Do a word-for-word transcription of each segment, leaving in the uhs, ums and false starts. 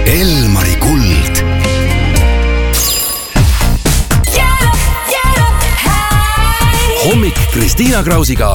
Elmari kuld. Hommik Kristiina Krausiga.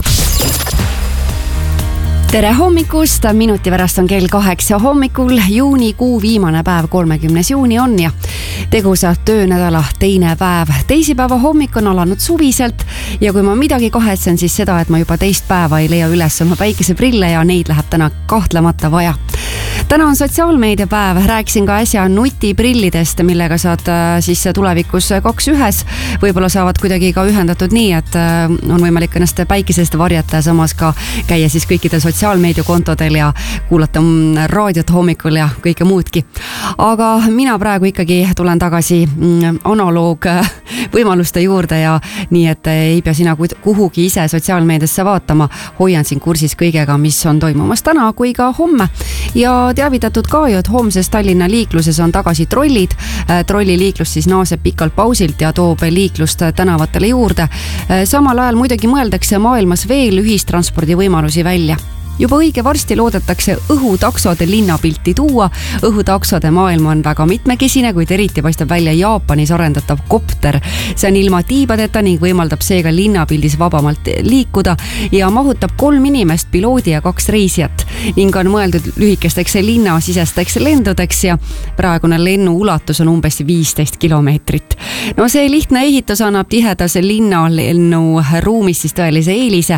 Tere hommikust, minuti pärast on kell kaheksa hommikul, juunikuu viimane päev, kolmekümnes juuni on ja tegusa töönädala teine päev. Teisipäeva hommik on alanud suviselt ja kui ma midagi kahetsen, siis seda, et ma juba teist päeva ei leia üles oma päikeseprille ja neid läheb täna kahtlemata vaja. Täna on sotsiaalmeedia päev, rääkisin ka äsja nutiprillidest, millega saad siis tulevikus kaks ühes. Võib-olla saavad kuidagi ka ühendatud nii, et on võimalik ennast päikesest varjata ja samas ka käia siis kõikidel sotsiaalmeediakontodel ja kuulata raadiot hommikul ja kõike muudki. Aga mina praegu ikkagi tulen tagasi analoog võimaluste juurde ja nii, et ei pea sina kuhugi ise sotsiaalmeediasse vaatama. Hoian siin kursis kõigega, mis on toimumas täna kui ka homme. Ja teavitatud ka ju, et homses Tallinna liikluses on tagasi trollid. Trolliliiklus siis naaseb pikalt pausilt ja toob liiklust tänavatele juurde. Samal ajal muidugi mõeldakse maailmas veel ühistranspordi võimalusi välja. Juba õige varsti loodetakse õhutaksode linnapilti tuua. Õhutaksode maailm on väga mitmekesine, kuid eriti paistab välja Jaapanis arendatav kopter. See on ilma tiibadeta ning võimaldab seega linnapildis vabamalt liikuda ja mahutab kolm inimest, piloodi ja kaks reisijat ning on mõeldud lühikesteks linnasisesteks lendudeks ja praegune lennu ulatus on umbes viisteist kilomeetrit. No see lihtne ehitus annab tihedas linnalennu ruumis siis tõelise eelise.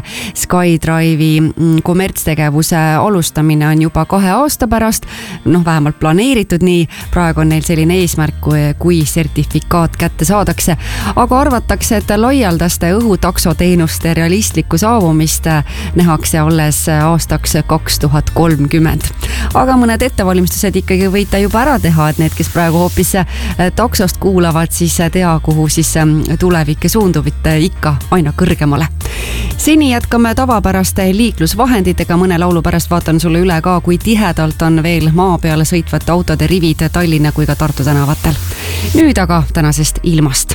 SkyDrive'i kommerts tegevuse alustamine on juba kahe aasta pärast, noh vähemalt planeeritud nii, praegu on neil selline eesmärk, kui sertifikaat kätte saadakse, aga arvatakse, et laialdaste õhutaksoteenuste realistlikku saavumist nähakse alles aastaks kaks tuhat kolmkümmend. Aga mõned ettevalmistused ikkagi võite juba ära teha, et need, kes praegu hoopis taksost kuulavad, siis tea, kuhu siis tulevik suundub ikka aina kõrgemale. Seni jätkame tavapäraste liiklusvahenditega, mõne laulu pärast vaatan sulle üle ka, kui tihedalt on veel maa peale sõitvate autode rivid Tallinna kui ka Tartu tänavatel. Nüüd aga tänasest ilmast.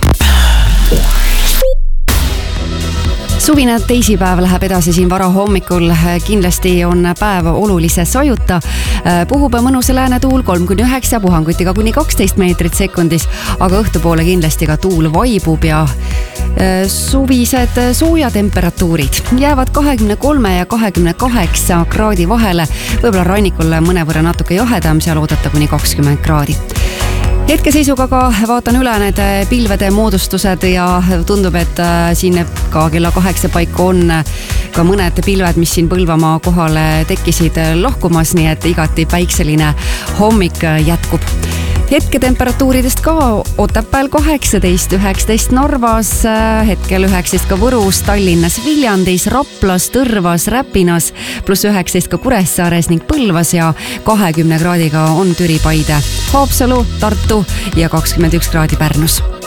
Suvine teisipäev läheb edasi siin vara hommikul. Kindlasti on päev olulise sajuta. Puhub mõnus läänetuul kolm kuni üheksa, puhangutiga kuni kaksteist meetrit sekundis, aga õhtupoole kindlasti ka tuul vaibub ja suvised soojatemperatuurid jäävad kahekümne kolme ja kahekümne kaheksa kraadi vahele. Võib-olla rannikul mõnevõrra natuke jahedam, seal oodata kuni kakskümmend kraadi. Hetkeseisuga ka vaatan üle need pilvede moodustused ja tundub, et siin ka kella kaheksa paiku on ka mõned pilved, mis siin Põlvamaa kohale tekkisid lohkumas, nii et igati päikseline hommik jätkub. Hetketemperatuuridest ka Otepääl kaheksateist, üheksateist Narvas, hetkel üheksateist ka Võrus, Tallinnas, Viljandis, Raplas, Tõrvas, Räpinas, pluss üheksateist ka Kuressaares ning Põlvas ja kahekümne kraadiga on Türi, Paide, Haapsalu, Tartu ja kakskümmend üks kraadi Pärnus.